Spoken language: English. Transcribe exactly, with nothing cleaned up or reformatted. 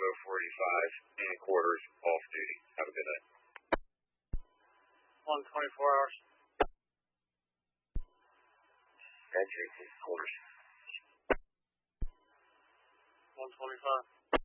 Bravo four eighty-five and quarters off duty. Have a good night. one twenty-four hours. And J T, quarters. one twenty-five.